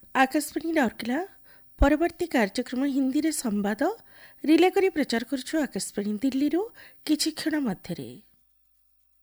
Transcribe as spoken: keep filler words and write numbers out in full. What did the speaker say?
आकाशवाणी राउरकेला परवर्ती कार्यक्रम हिंदी रे संवाद रिले करी प्रचार करुछु आकाशवाणी दिल्ली रो किछि क्षण मध्यरे।